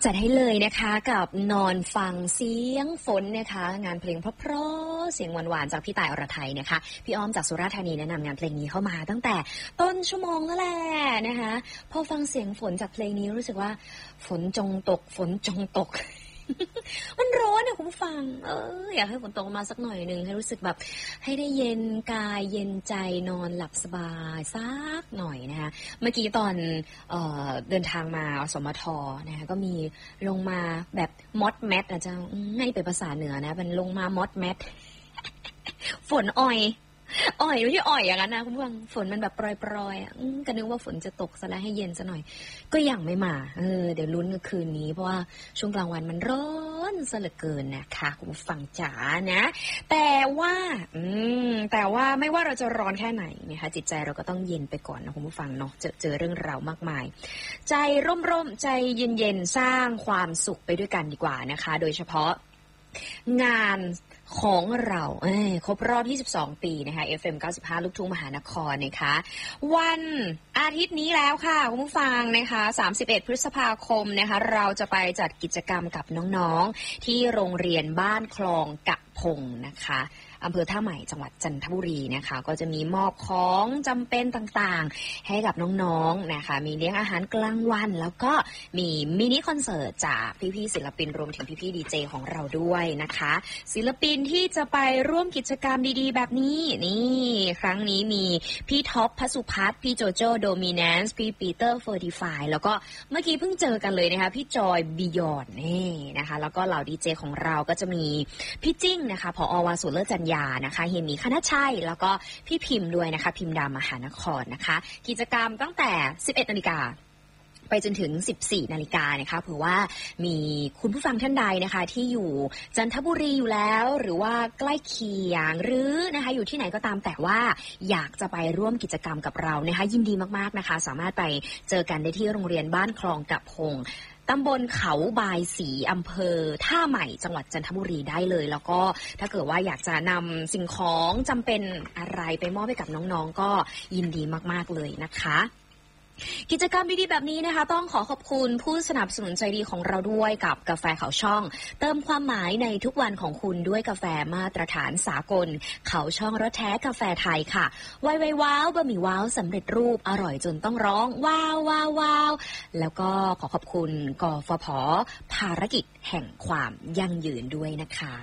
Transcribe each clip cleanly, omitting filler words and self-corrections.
จัดให้เลยนะคะกับนอนฟังเสียงฝนนะคะงานเพลงเพราะๆเสียงหวานๆจากพี่ต่ายอรไทยนะคะพี่อ้อมจากสุราษฎร์ธานีแนะนำงานเพลงนี้เข้ามาตั้งแต่ต้นชั่วโมงนั่นแหละนะคะพอฟังเสียงฝนจากเพลงนี้รู้สึกว่าฝนจงตกฝนจงตก มันร้อนเนี่ยคุณผู้ฟังอยากให้ฝนตกมาสักหน่อยนึงให้รู้สึกแบบให้ได้เย็นกายเย็นใจนอนหลับสบายสักหน่อยนะคะเมื่อกี้ตอนเดินทางมาอสมทนะคะก็มีลงมาแบบมอดแมทนะเจ้าให้เป็นภาษาเหนือนะเป็นลงมามอดแมท ฝนอ่อยไม่ใช่อ่อยอย่างนั้นนะคุณผู้ฟังฝนมันแบบปรอยๆก็นึกว่าฝนจะตกซะแล้วให้เย็นซะหน่อยก็ยังไม่มาเดี๋ยวลุ้นคืนนี้เพราะว่าช่วงกลางวันมันร้อนซะเหลือเกินนะคะคุณผู้ฟังจ๋านะแต่ว่าไม่ว่าเราจะร้อนแค่ไหนนะคะจิตใจเราก็ต้องเย็นไปก่อนนะคุณผู้ฟังเนาะเจอเรื่องราวมากมายใจร่มๆใจเย็นๆสร้างความสุขไปด้วยกันดีกว่านะคะโดยเฉพาะงานของเราครบรอบ22ปีนะคะ FM 95ลูกทุ่งมหานครนะคะวันอาทิตย์นี้แล้วค่ะคุณผู้ฟังนะคะ31พฤษภาคมนะคะเราจะไปจัดกิจกรรมกับน้องๆที่โรงเรียนบ้านคลองกะพงนะคะอำเภอท่าใหม่จังหวัดจันทบุรีนะคะก็จะมีมอบของจำเป็นต่างๆให้กับน้องๆนะคะมีเลี้ยงอาหารกลางวันแล้วก็มีมินิคอนเสิร์ตจากพี่ๆศิลปินรวมถึงพี่ๆดีเจของเราด้วยนะคะศิลปินที่จะไปร่วมกิจกรรมดีๆแบบนี้นี่ครั้งนี้มีพี่ท็อปพสุพัฒน์พี่โจโจโดมิแนนซ์พี่ปีเตอร์45แล้วก็เมื่อกี้เพิ่งเจอกันเลยนะคะพี่จอยบิยอนนี่นะคะแล้วก็เหล่าดีเจของเราก็จะมีพี่จิ้งนะคะผอ.วาสุเลิศจันยานะคะเฮียหมีคณชัยแล้วก็พี่พิมพ์ด้วยนะคะพิมพ์ดามหานครนะคะกิจกรรมตั้งแต่ 11 นาฬิกาไปจนถึง 14 นาฬิกานะคะเผื่อว่ามีคุณผู้ฟังท่านใดนะคะที่อยู่จันทบุรีอยู่แล้วหรือว่าใกล้เคียงหรือนะคะอยู่ที่ไหนก็ตามแต่ว่าอยากจะไปร่วมกิจกรรมกับเรานะคะยินดีมากๆนะคะสามารถไปเจอกันได้ที่โรงเรียนบ้านคลองกะพงตำบลเขาบายศรีอำเภอท่าใหม่จังหวัดจันทบุรีได้เลยแล้วก็ถ้าเกิดว่าอยากจะนำสิ่งของจำเป็นอะไรไปมอบให้กับน้องๆก็ยินดีมากๆเลยนะคะกิจกรรมดีๆแบบนี้นะคะต้องขอบคุณผู้สนับสนุนใจดีของเราด้วยกับกาแฟเขาช่องเติมความหมายในทุกวันของคุณด้วยกาแฟมาตรฐานสากลเขาช่องรสแท้กาแฟไทยค่ะไวว้าวบะหมี่ว้าวสำเร็จรูปอร่อยจนต้องร้องว้าวว้าวว้าวแล้วก็ขอบคุณกฟผ.ภารกิจแห่งความยั่งยืนด้วยนะคะ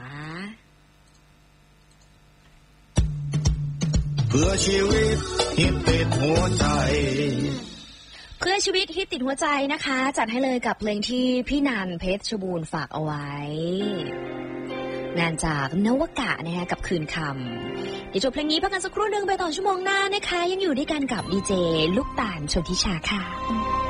เพื่อชีวิตฮิตติดหัวใจเพื่อชีวิตฮิตติดหัวใจนะคะจัดให้เลยกับเพลงที่พี่นันเพชรบูรณ์ฝากเอาไว้งานจากนวกะนะคะกับคืนคำเดี๋ยวจบเพลงนี้พักกันสักครู่นึงไปต่อชั่วโมงหน้านะคะยังอยู่ด้วยกันกับดีเจลูกตาลชนทิชาค่ะ